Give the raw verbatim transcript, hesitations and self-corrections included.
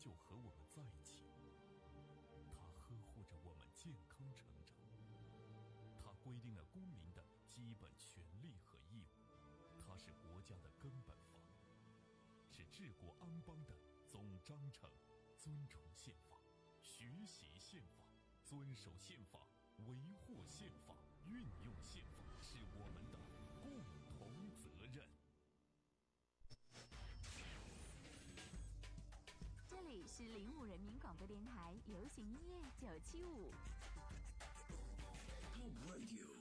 就和我们在一起，它呵护着我们健康成长，它规定了公民的基本权利和义务，它是国家的根本法，是治国安邦的总章程。尊崇宪法，学习宪法，遵守宪法，维护宪法，运用宪法，是我们的共同责任。 这里是零五人民广播电台流行音乐九七五。 Top Radio